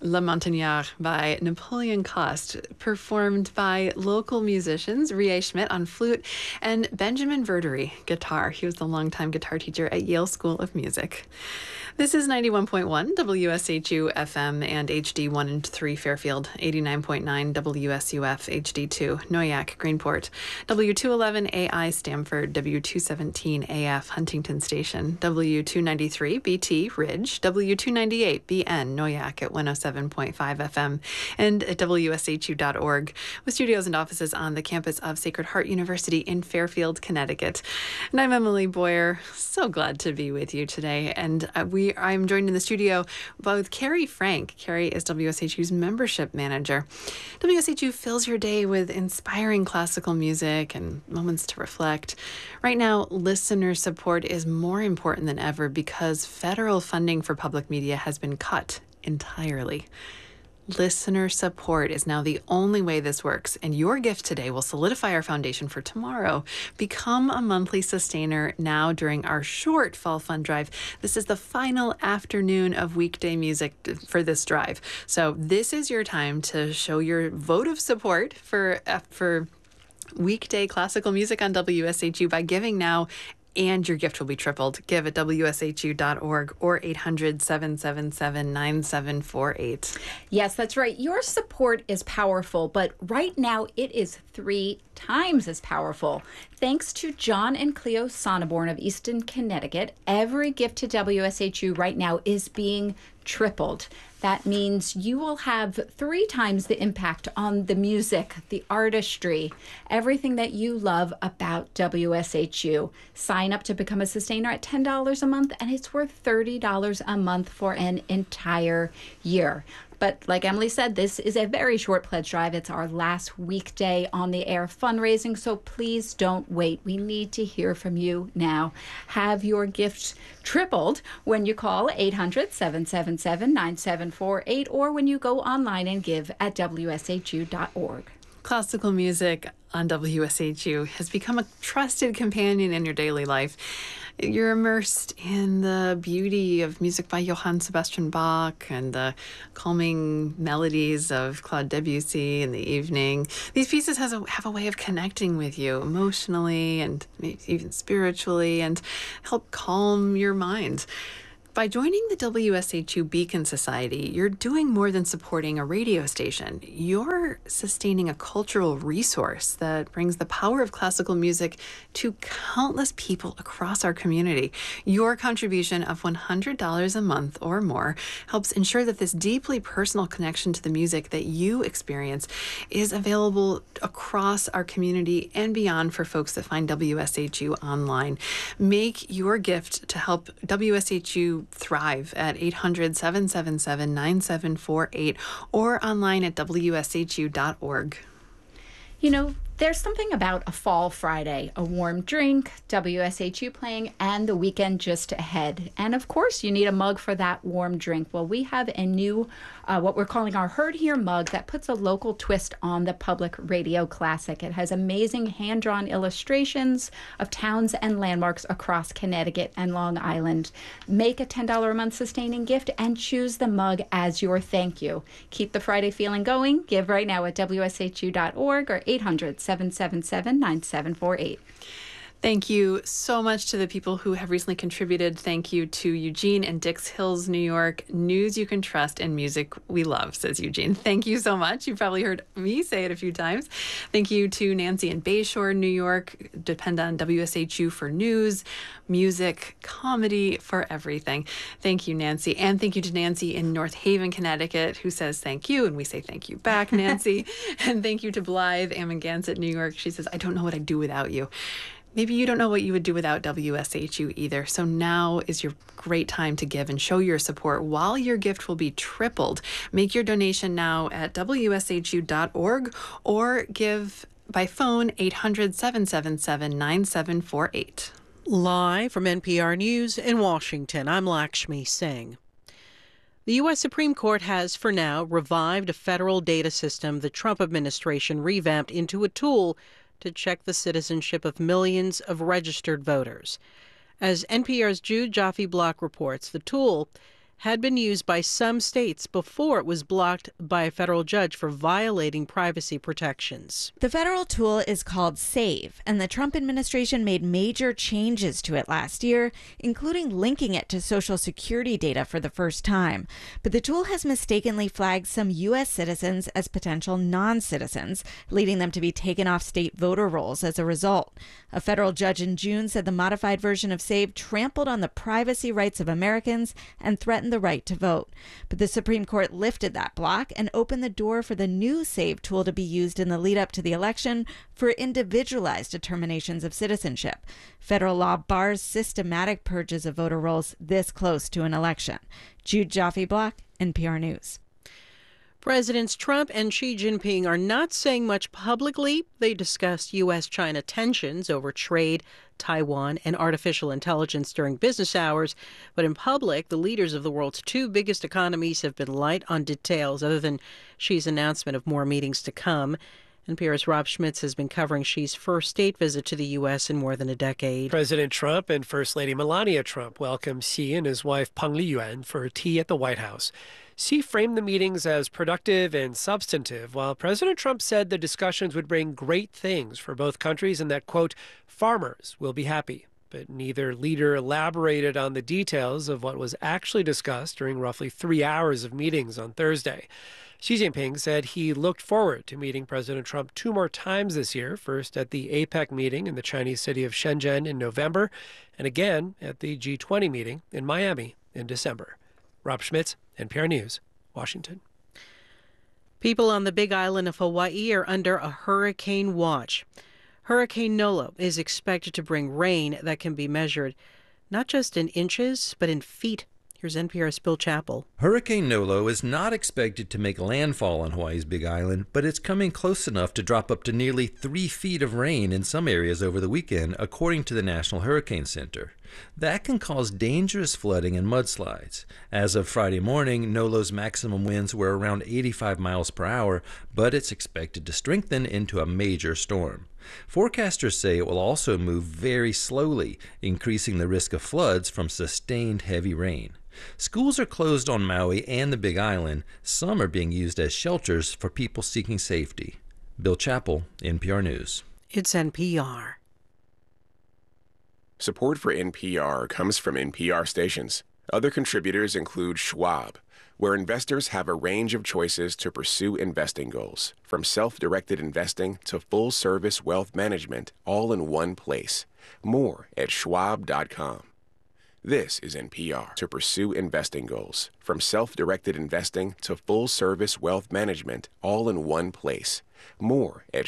La Montagnard by Napoleon Coste, performed by local musicians Rie Schmidt on flute and Benjamin Verdery guitar. He was the longtime guitar teacher at Yale School of Music. This is 91.1 WSHU FM and HD1 and 3 Fairfield, 89.9 WSUF HD2 Noyak Greenport, W211 AI Stamford, W217 AF Huntington Station, W293 BT Ridge, W298 BN Noyak at 107.5 FM, and at WSHU.org, with studios and offices on the campus of Sacred Heart University in Fairfield, Connecticut. And I'm Emily Boyer. So glad to be with you today. And I'm joined in the studio by Carrie Frank. Carrie is WSHU's membership manager. WSHU fills your day with inspiring classical music and moments to reflect. Right now, listener support is more important than ever because federal funding for public media has been cut entirely. Listener support is now the only way this works, and your gift today will solidify our foundation for tomorrow. Become a monthly sustainer now during our short fall fund drive. This is the final afternoon of weekday music for this drive. So this is your time to show your vote of support for weekday classical music on WSHU by giving now, and your gift will be tripled. Give at WSHU.org or 800-777-9748. Yes, that's right. Your support is powerful, but right now it is 3 times as powerful. Thanks to John and Cleo Sonneborn of Easton, Connecticut, every gift to WSHU right now is being tripled. That means you will have 3 times the impact on the music, the artistry, everything that you love about WSHU. Sign up to become a sustainer at $10 a month, and it's worth $30 a month for an entire year. But like Emily said, this is a very short pledge drive. It's our last weekday on the air fundraising, so please don't wait. We need to hear from you now. Have your gift tripled when you call 800-777-9748 or when you go online and give at WSHU.org. Classical music on WSHU has become a trusted companion in your daily life. You're immersed in the beauty of music by Johann Sebastian Bach and the calming melodies of Claude Debussy in the evening. These pieces have a way of connecting with you emotionally and maybe even spiritually and help calm your mind. By joining the WSHU Beacon Society, you're doing more than supporting a radio station. You're sustaining a cultural resource that brings the power of classical music to countless people across our community. Your contribution of $100 a month or more helps ensure that this deeply personal connection to the music that you experience is available across our community and beyond for folks that find WSHU online. Make your gift to help WSHU thrive at 800-777-9748 or online at WSHU.org. You know, there's something about a fall Friday, a warm drink, WSHU playing, and the weekend just ahead. And of course, you need a mug for that warm drink. Well, we have a new, what we're calling our Heard Here mug that puts a local twist on the public radio classic. It has amazing hand-drawn illustrations of towns and landmarks across Connecticut and Long Island. Make a $10 a month sustaining gift and choose the mug as your thank you. Keep the Friday feeling going. Give right now at WSHU.org or 800-777-9748. Thank you so much to the people who have recently contributed. Thank you to Eugene and Dix Hills, New York. News you can trust and music we love, says Eugene. Thank you so much. You've probably heard me say it a few times. Thank you to Nancy in Bayshore, New York. Depend on WSHU for news, music, comedy, for everything. Thank you, Nancy. And thank you to Nancy in North Haven, Connecticut, who says thank you. And we say thank you back, Nancy. And thank you to Blythe Amagansett, New York. She says, I don't know what I'd do without you. Maybe you don't know what you would do without WSHU either. So now is your great time to give and show your support while your gift will be tripled. Make your donation now at WSHU.org or give by phone 800-777-9748. Live from NPR News in Washington, I'm Lakshmi Singh. The U.S. Supreme Court has, for now, revived a federal data system the Trump administration revamped into a tool to check the citizenship of millions of registered voters. As NPR's Jude Jaffe Block reports, the tool had been used by some states before it was blocked by a federal judge for violating privacy protections. The federal tool is called SAVE, and the Trump administration made major changes to it last year, including linking it to Social Security data for the first time. But the tool has mistakenly flagged some U.S. citizens as potential non-citizens, leading them to be taken off state voter rolls as a result. A federal judge in June said the modified version of SAVE trampled on the privacy rights of Americans and threatened the right to vote. But the Supreme Court lifted that block and opened the door for the new SAVE tool to be used in the lead up to the election for individualized determinations of citizenship. Federal law bars systematic purges of voter rolls this close to an election. Jude Jaffe-Block, NPR News. Presidents Trump and Xi Jinping are not saying much publicly. They discussed U.S.-China tensions over trade, Taiwan, and artificial intelligence during business hours. But in public, the leaders of the world's two biggest economies have been light on details, other than Xi's announcement of more meetings to come. NPR's Rob Schmitz has been covering Xi's first state visit to the U.S. in more than a decade. President Trump and First Lady Melania Trump welcomed Xi and his wife Peng Liyuan for tea at the White House. Xi framed the meetings as productive and substantive, while President Trump said the discussions would bring great things for both countries and that, quote, farmers will be happy. But neither leader elaborated on the details of what was actually discussed during roughly 3 hours of meetings on Thursday. Xi Jinping said he looked forward to meeting President Trump 2 more times this year, first at the APEC meeting in the Chinese city of Shenzhen in November, and again at the G20 meeting in Miami in December. Rob Schmitz, NPR News, Washington. People on the Big Island of Hawaii are under a hurricane watch. Hurricane Nolo is expected to bring rain that can be measured not just in inches, but in feet. Here's NPR's Bill Chappell. Hurricane Nolo is not expected to make landfall on Hawaii's Big Island, but it's coming close enough to drop up to nearly 3 feet of rain in some areas over the weekend, according to the National Hurricane Center. That can cause dangerous flooding and mudslides. As of Friday morning, Nolo's maximum winds were around 85 miles per hour, but it's expected to strengthen into a major storm. Forecasters say it will also move very slowly, increasing the risk of floods from sustained heavy rain. Schools are closed on Maui and the Big Island. Some are being used as shelters for people seeking safety. Bill Chappell, NPR News. It's NPR. Support for NPR comes from NPR stations. Other contributors include Schwab, where investors have a range of choices to pursue investing goals, from self-directed investing to full-service wealth management, all in one place. More at schwab.com. This is NPR. To pursue investing goals, from self-directed investing to full-service wealth management, all in one place. More at